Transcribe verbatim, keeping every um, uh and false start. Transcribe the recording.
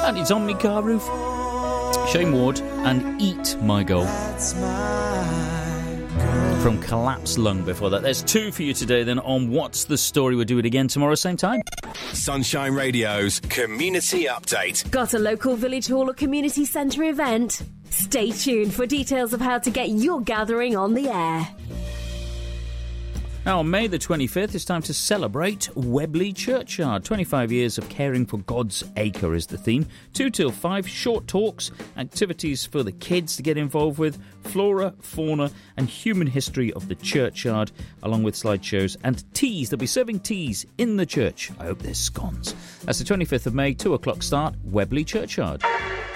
And it's On Me Car Roof, Shane Ward, and Eat My Goal. From Collapsed Lung before that. There's two for you today then on What's the Story. We'll do it again tomorrow, same time. Sunshine Radio's Community Update. Got a local village hall or community centre event? Stay tuned for details of how to get your gathering on the air. Now, on May the twenty-fifth, it's time to celebrate Webley Churchyard. twenty-five years of caring for God's acre is the theme. Two till five, short talks, activities for the kids to get involved with, flora, fauna and human history of the churchyard, along with slideshows and teas. They'll be serving teas in the church. I hope there's scones. That's the twenty-fifth of May, two o'clock start, Webley Churchyard.